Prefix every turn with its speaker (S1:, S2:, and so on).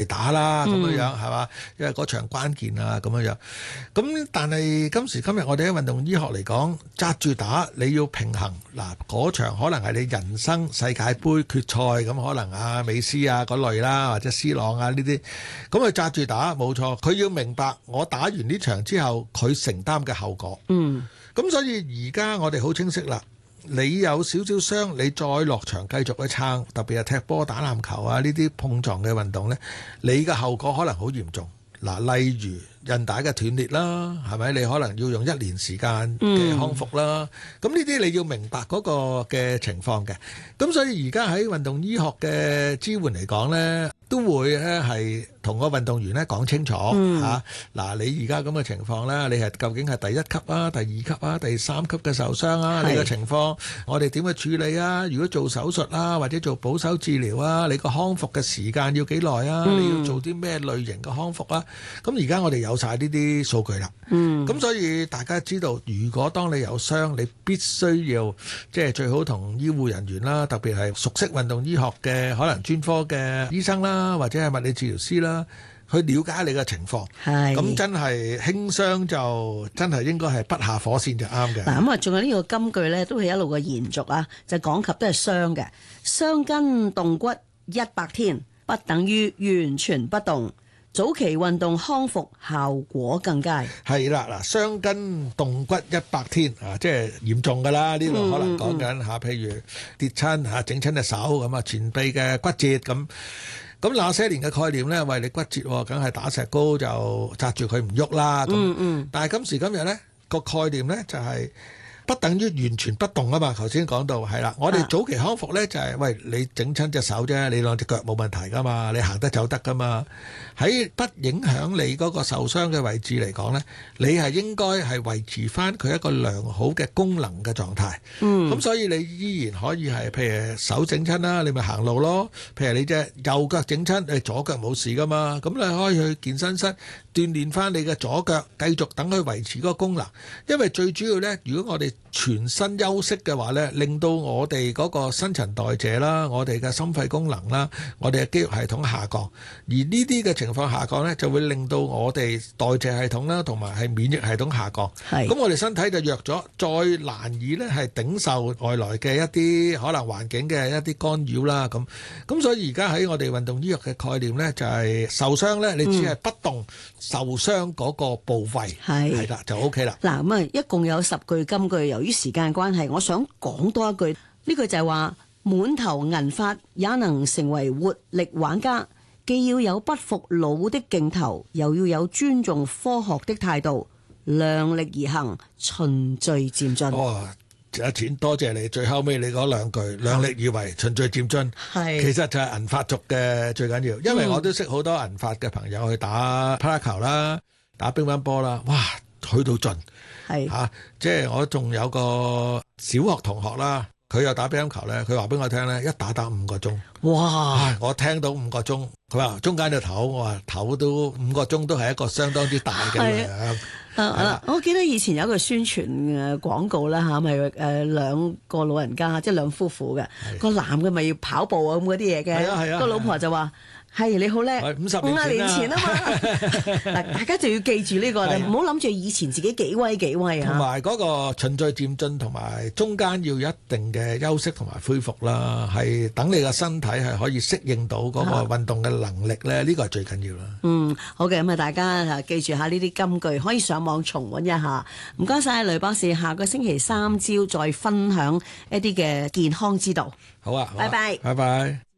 S1: 打啦咁樣樣係嘛？因為嗰場關鍵啊咁樣樣。咁但係今時今日我哋喺運動醫學嚟講，紮住打你要平衡嗱，嗰場可能係你人生世界盃決賽咁，可能啊美斯啊嗰類啦，或者 C 朗啊呢啲，咁佢紮住打冇錯，佢要明白我打完呢場之後佢承擔嘅後果。咁所以而家我哋好清晰啦。你有少少傷，你再落場繼續去撐，特別係踢波、打籃球啊呢啲碰撞嘅運動呢，你嘅後果可能好嚴重。嗱，例如韌帶嘅斷裂啦，係咪？你可能要用1年時間嘅康復啦。咁呢啲你要明白嗰個嘅情況嘅。咁所以而家喺運動醫學嘅支援嚟講呢，都會咧係同個運動員咧講清楚嚇。嗱，你而家咁嘅情況咧，你係究竟係第1級啊、第2級啊、第3級嘅受傷啊？你嘅情況，我哋點去處理啊？如果做手術啊，或者做保守治療啊，你個康復嘅時間要幾耐啊？你要做啲咩類型嘅康復啊？咁而家我哋有晒呢啲數據啦。咁所以大家知道，如果當你有傷，你必須要即係最好同醫護人員啦，特別係熟悉運動醫學嘅可能專科嘅醫生啦，或者係物理治療師啦，去了解你嘅情況。咁真係輕傷就真係應該係不下火線就啱嘅。
S2: 嗱，咁啊，仲有呢個金句咧，都係一路嘅延續啊，就講及都係傷嘅，傷筋動骨100天，不等於完全不動。早期運動康復效果更佳。係啦，嗱，傷筋動骨100天啊，即係嚴重㗎啦。呢度可能講緊嚇，譬如跌親嚇，整親隻手咁啊，前臂嘅骨折咁。咁那些年嘅概念咧，喂，你骨折梗係打石膏就紮住佢唔喐啦。但係今時今日咧，個概念咧就係不等於完全不動啊嘛。頭先講到係啦，我哋早期康復咧就係喂，你整親隻手啫，你兩隻腳冇問題噶嘛，你行得走得噶嘛。喺不影響你嗰個受傷嘅位置嚟講咧，你係應該係維持翻佢一個良好嘅功能嘅狀態。咁所以你依然可以係譬如手整親啦，你咪行路咯。譬如你隻右腳整親，你左腳冇事噶嘛，咁你可以去健身室鍛鍊翻你嘅左腳，繼續等佢維持嗰個功能。因為最主要咧，如果我哋全身休息嘅話咧，令到我哋嗰個新陳代謝啦，我哋嘅心肺功能啦，我哋嘅肌肉系統下降，而呢啲嘅情況下降咧，就會令到我哋代謝系統啦，同埋係免疫系統下降。咁我哋身體就弱咗，再難以咧係頂受外來嘅一啲可能環境嘅一啲干擾啦。咁所以而家喺我哋運動醫學嘅概念咧，就係受傷咧，你只係不動受傷嗰個部位係啦，就 OK 啦。嗱，咁啊，一共有10句金句，由於時間關係，我想講多一句，呢句就係話滿頭銀髮也能成為活力玩家，既要有不服老的勁頭，又要有尊重科學的態度，量力而行，循序漸進。
S1: 阿錢，多謝你，最後尾你嗰兩句量力而為，循序漸進，其實就係銀髮族嘅最緊要。因為我都識好多銀髮嘅朋友去打匹克球啦，打乒乓波啦，哇，去到盡。即係我仲有個小學同學啦，佢又打乒乓球咧，佢話俾我聽咧，一打5個鐘。哇！我聽到5個鐘，佢話中間就唞，我話唞都5個鐘都係一個相當之大嘅量。
S2: 我記得以前有一個宣傳廣告啦嚇，咪兩個老人家即係兩夫婦嘅，個男嘅咪要跑步啊咁嗰啲嘢嘅，個老婆就話：係你好叻，50年前啊嘛！嗱，大家就要記住呢個，唔好諗住以前自己幾威啊！
S1: 同埋嗰個循序漸進，同埋中間要有一定嘅休息同埋恢復啦，係等你個身體係可以適應到嗰個運動嘅能力咧，呢個係最緊要啦。
S2: 好嘅，咁啊，大家記住下呢啲金句，可以上網重溫一下。唔該晒，雷博士，下個星期3朝再分享一啲嘅健康之道。
S1: 好啊，
S2: 拜拜，
S1: 拜拜。